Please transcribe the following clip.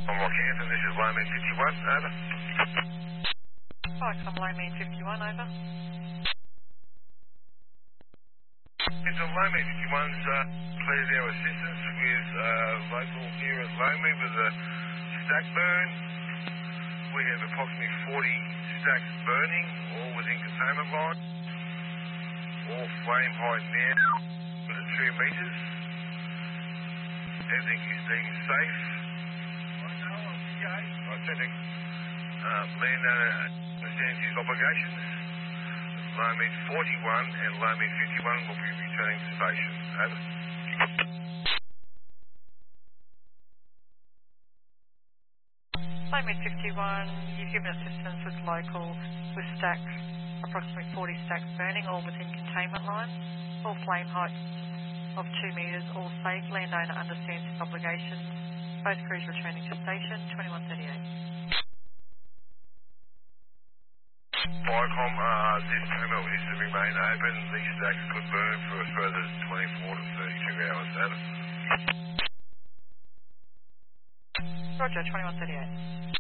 I'm Rockhampton, this is Lowman 51, over. Hi, I'm Lowman 51, over. It's a Lowman 51's please our assistance with local here at Lowman with a stack burn. We have approximately 40 stacks burning, all within containment line. All flame height now with 2 metres. Everything is deemed safe. Landowner understands his obligations. Lowman 41 and Lowman 51 will be returning to station. Over. Lowman 51, you've given assistance with local with stacks, approximately 40 stacks burning, all within containment line. All flame heights of 2 metres, all safe. Landowner understands his obligations. Both crews returning to station, 2138. Viacom, this terminal is to remain open. These stacks could burn for a further 24 to 32 hours. Over. Roger, 2138.